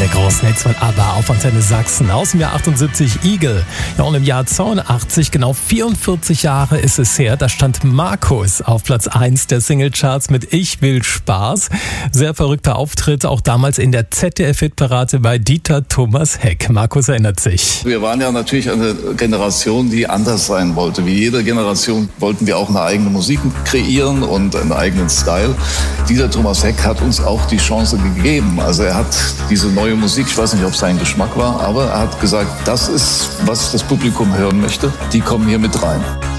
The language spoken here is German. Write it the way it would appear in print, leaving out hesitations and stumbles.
der großen Hits von ABBA auf Antenne Sachsen aus dem Jahr 78, Eagle. Ja, und im Jahr 82, genau 44 Jahre ist es her, da stand Markus auf Platz 1 der Singlecharts mit Ich will Spaß. Sehr verrückter Auftritt, auch damals in der ZDF-Hitparade bei Dieter Thomas Heck. Markus erinnert sich. Wir waren ja natürlich eine Generation, die anders sein wollte. Wie jede Generation wollten wir auch eine eigene Musik kreieren und einen eigenen Style. Dieter Thomas Heck hat uns auch die Chance gegeben. Also er hat diese neue Musik, ich weiß nicht, ob es sein Geschmack war, aber er hat gesagt, das ist, was das Publikum hören möchte. Die kommen hier mit rein.